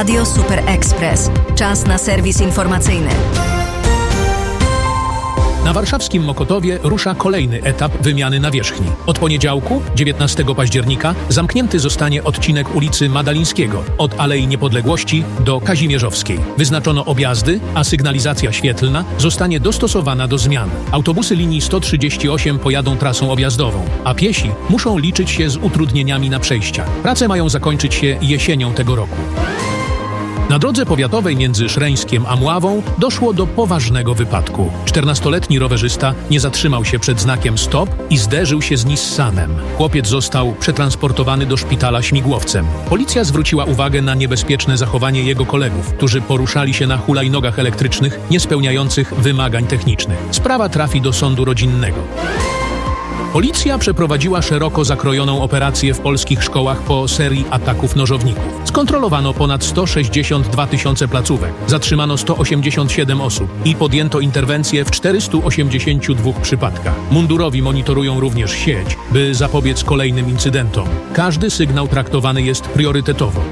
Radio Super Express. Czas na serwis informacyjny. Na warszawskim Mokotowie rusza kolejny etap wymiany nawierzchni. Od poniedziałku, 19 października, zamknięty zostanie odcinek ulicy Madalińskiego od Alei Niepodległości do Kazimierzowskiej. Wyznaczono objazdy, a sygnalizacja świetlna zostanie dostosowana do zmian. Autobusy linii 138 pojadą trasą objazdową, a piesi muszą liczyć się z utrudnieniami na przejściach. Prace mają zakończyć się jesienią tego roku. Na drodze powiatowej między Szreńskiem a Mławą doszło do poważnego wypadku. 14-letni rowerzysta nie zatrzymał się przed znakiem stop i zderzył się z Nissanem. Chłopiec został przetransportowany do szpitala śmigłowcem. Policja zwróciła uwagę na niebezpieczne zachowanie jego kolegów, którzy poruszali się na hulajnogach elektrycznych niespełniających wymagań technicznych. Sprawa trafi do sądu rodzinnego. Policja przeprowadziła szeroko zakrojoną operację w polskich szkołach po serii ataków nożowników. Skontrolowano ponad 162 tysiące placówek, zatrzymano 187 osób i podjęto interwencje w 482 przypadkach. Mundurowi monitorują również sieć, by zapobiec kolejnym incydentom. Każdy sygnał traktowany jest priorytetowo.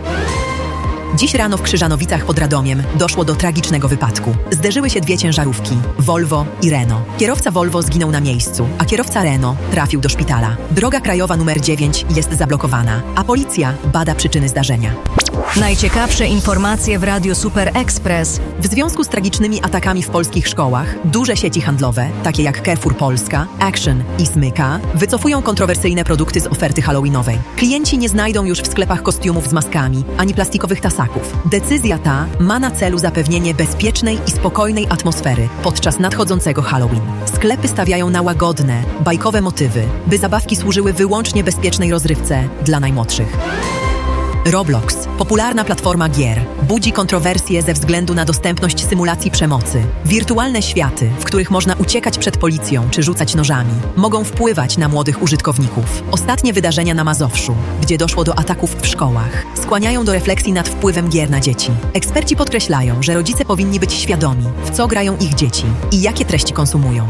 Dziś rano w Krzyżanowicach pod Radomiem doszło do tragicznego wypadku. Zderzyły się dwie ciężarówki, Volvo i Renault. Kierowca Volvo zginął na miejscu, a kierowca Renault trafił do szpitala. Droga krajowa nr 9 jest zablokowana, a policja bada przyczyny zdarzenia. Najciekawsze informacje w Radiu Super Express. W związku z tragicznymi atakami w polskich szkołach, duże sieci handlowe, takie jak Carrefour Polska, Action i Smyka, wycofują kontrowersyjne produkty z oferty halloweenowej. Klienci nie znajdą już w sklepach kostiumów z maskami, ani plastikowych tasaków. Decyzja ta ma na celu zapewnienie bezpiecznej i spokojnej atmosfery podczas nadchodzącego Halloween. Sklepy stawiają na łagodne, bajkowe motywy, by zabawki służyły wyłącznie bezpiecznej rozrywce dla najmłodszych. Roblox, popularna platforma gier, budzi kontrowersje ze względu na dostępność symulacji przemocy. Wirtualne światy, w których można uciekać przed policją czy rzucać nożami, mogą wpływać na młodych użytkowników. Ostatnie wydarzenia na Mazowszu, gdzie doszło do ataków w szkołach, skłaniają do refleksji nad wpływem gier na dzieci. Eksperci podkreślają, że rodzice powinni być świadomi, w co grają ich dzieci i jakie treści konsumują.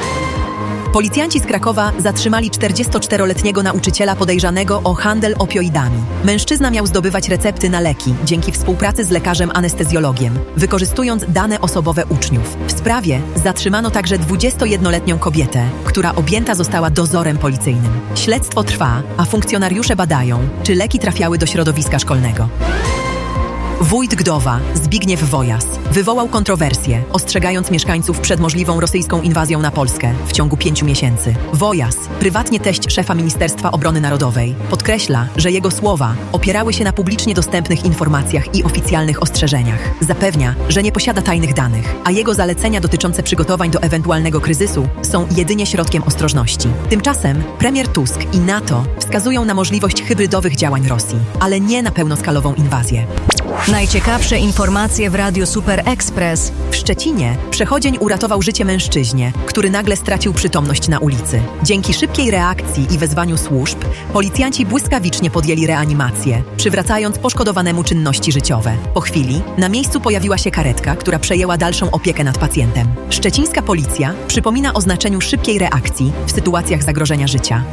Policjanci z Krakowa zatrzymali 44-letniego nauczyciela podejrzanego o handel opioidami. Mężczyzna miał zdobywać recepty na leki dzięki współpracy z lekarzem anestezjologiem, wykorzystując dane osobowe uczniów. W sprawie zatrzymano także 21-letnią kobietę, która objęta została dozorem policyjnym. Śledztwo trwa, a funkcjonariusze badają, czy leki trafiały do środowiska szkolnego. Wójt Gdowa, Zbigniew Wojas, wywołał kontrowersję, ostrzegając mieszkańców przed możliwą rosyjską inwazją na Polskę w ciągu 5 miesięcy. Wojas, prywatnie teść szefa Ministerstwa Obrony Narodowej, podkreśla, że jego słowa opierały się na publicznie dostępnych informacjach i oficjalnych ostrzeżeniach. Zapewnia, że nie posiada tajnych danych, a jego zalecenia dotyczące przygotowań do ewentualnego kryzysu są jedynie środkiem ostrożności. Tymczasem premier Tusk i NATO wskazują na możliwość hybrydowych działań Rosji, ale nie na pełnoskalową inwazję. Najciekawsze informacje w Radiu Super Express. W Szczecinie przechodzień uratował życie mężczyźnie, który nagle stracił przytomność na ulicy. Dzięki szybkiej reakcji i wezwaniu służb, policjanci błyskawicznie podjęli reanimację, przywracając poszkodowanemu czynności życiowe. Po chwili na miejscu pojawiła się karetka, która przejęła dalszą opiekę nad pacjentem. Szczecińska policja przypomina o znaczeniu szybkiej reakcji w sytuacjach zagrożenia życia.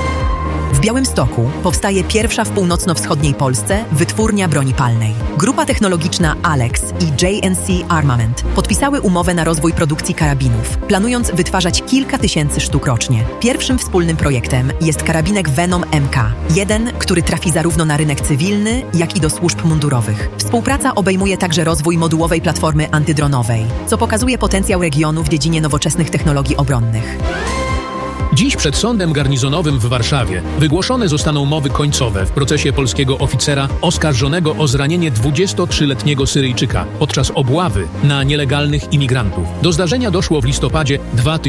W Białymstoku powstaje pierwsza w północno-wschodniej Polsce wytwórnia broni palnej. Grupa technologiczna Alex i J&C Armament podpisały umowę na rozwój produkcji karabinów, planując wytwarzać kilka tysięcy sztuk rocznie. Pierwszym wspólnym projektem jest karabinek Venom MK, jeden, który trafi zarówno na rynek cywilny, jak i do służb mundurowych. Współpraca obejmuje także rozwój modułowej platformy antydronowej, co pokazuje potencjał regionu w dziedzinie nowoczesnych technologii obronnych. Dziś przed sądem garnizonowym w Warszawie wygłoszone zostaną mowy końcowe w procesie polskiego oficera oskarżonego o zranienie 23-letniego Syryjczyka podczas obławy na nielegalnych imigrantów. Do zdarzenia doszło w listopadzie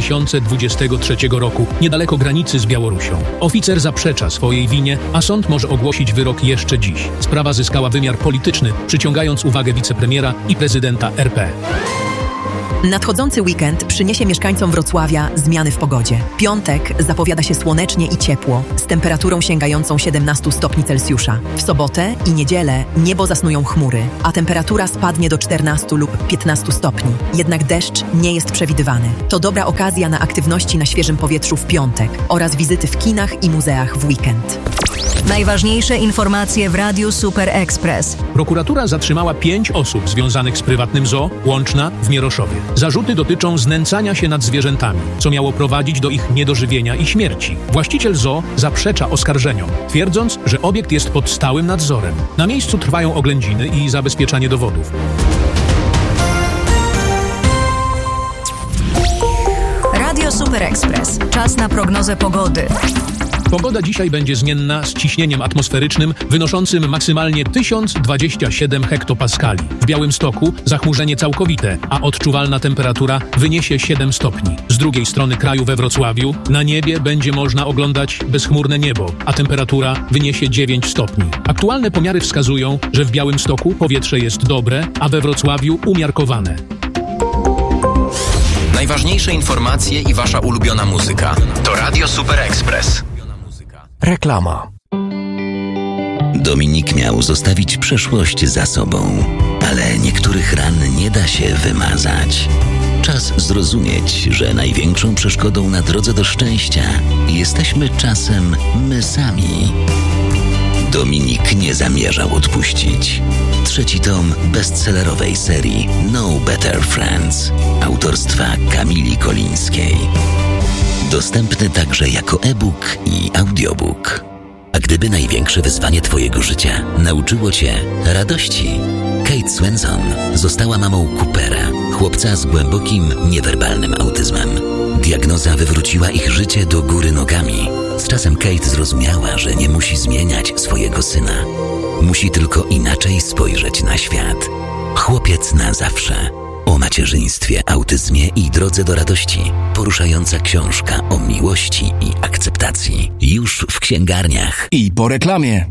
2023 roku, niedaleko granicy z Białorusią. Oficer zaprzecza swojej winie, a sąd może ogłosić wyrok jeszcze dziś. Sprawa zyskała wymiar polityczny, przyciągając uwagę wicepremiera i prezydenta RP. Nadchodzący weekend przyniesie mieszkańcom Wrocławia zmiany w pogodzie. Piątek zapowiada się słonecznie i ciepło, z temperaturą sięgającą 17 stopni Celsjusza. W sobotę i niedzielę niebo zasnują chmury, a temperatura spadnie do 14 lub 15 stopni. Jednak deszcz nie jest przewidywany. To dobra okazja na aktywności na świeżym powietrzu w piątek oraz wizyty w kinach i muzeach w weekend. Najważniejsze informacje w Radiu Super Express. Prokuratura zatrzymała 5 osób związanych z prywatnym zoo Łączna w Mieroszowie. Zarzuty dotyczą znęcania się nad zwierzętami, co miało prowadzić do ich niedożywienia i śmierci. Właściciel zoo zaprzecza oskarżeniom, twierdząc, że obiekt jest pod stałym nadzorem. Na miejscu trwają oględziny i zabezpieczanie dowodów. Radio Super Express. Czas na prognozę pogody. Pogoda dzisiaj będzie zmienna z ciśnieniem atmosferycznym wynoszącym maksymalnie 1027 hektopaskali. W Białymstoku zachmurzenie całkowite, a odczuwalna temperatura wyniesie 7 stopni. Z drugiej strony kraju we Wrocławiu na niebie będzie można oglądać bezchmurne niebo, a temperatura wyniesie 9 stopni. Aktualne pomiary wskazują, że w Białymstoku powietrze jest dobre, a we Wrocławiu umiarkowane. Najważniejsze informacje i wasza ulubiona muzyka. To Radio Super Express. Reklama. Dominik miał zostawić przeszłość za sobą, ale niektórych ran nie da się wymazać. Czas zrozumieć, że największą przeszkodą na drodze do szczęścia jesteśmy czasem my sami. Dominik nie zamierzał odpuścić. 3. tom bestsellerowej serii No Better Friends autorstwa Kamili Kolińskiej. Dostępny także jako e-book i audiobook. A gdyby największe wyzwanie twojego życia nauczyło cię radości? Kate Swenson została mamą Coopera, chłopca z głębokim, niewerbalnym autyzmem. Diagnoza wywróciła ich życie do góry nogami. Z czasem Kate zrozumiała, że nie musi zmieniać swojego syna. Musi tylko inaczej spojrzeć na świat. Chłopiec na zawsze. O macierzyństwie, autyzmie i drodze do radości. Poruszająca książka o miłości i akceptacji. Już w księgarniach. I po reklamie.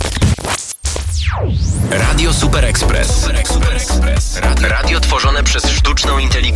Radio Super Express. Radio tworzone przez sztuczną inteligencję.